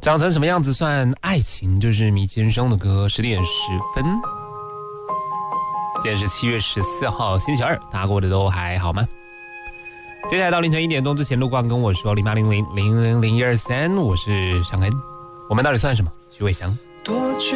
长成什么样子算爱情？就是米先生的歌。10点10分，今天是7月14号星期二，大家过得都还好吗？接下来到凌晨1点钟之前，路过跟我说0800000123，我是尚恩。我们到底算什么？徐伟翔。 多久